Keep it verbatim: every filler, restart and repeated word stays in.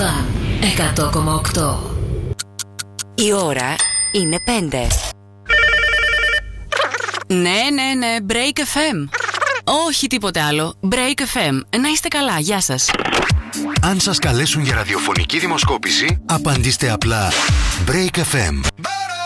Αλφα εκατό κόμμα οκτώ. Η ώρα είναι πέντε. Ναι, ναι, ναι, Break εφ εμ. Όχι τίποτε άλλο. Break εφ εμ. Να είστε καλά, γεια σας. Αν σας καλέσουν για ραδιοφωνική δημοσκόπηση, απαντήστε απλά Break εφ εμ.